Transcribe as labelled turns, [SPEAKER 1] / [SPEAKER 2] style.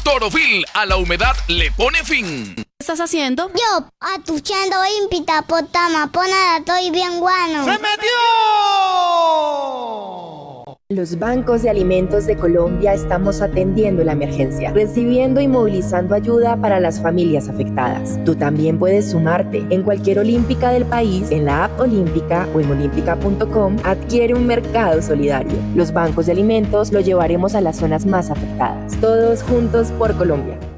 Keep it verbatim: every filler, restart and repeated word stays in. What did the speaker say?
[SPEAKER 1] Torofil, a la humedad le pone fin.
[SPEAKER 2] ¿Qué estás haciendo?
[SPEAKER 3] Yo, atuchando impita potama, ponada, estoy bien guano.
[SPEAKER 4] ¡Se metió!
[SPEAKER 5] Los bancos de alimentos de Colombia estamos atendiendo la emergencia, recibiendo y movilizando ayuda para las familias afectadas. Tú también puedes sumarte. En cualquier olímpica del país, en la app Olímpica o en olímpica punto com, adquiere un mercado solidario. Los bancos de alimentos lo llevaremos a las zonas más afectadas. Todos juntos por Colombia.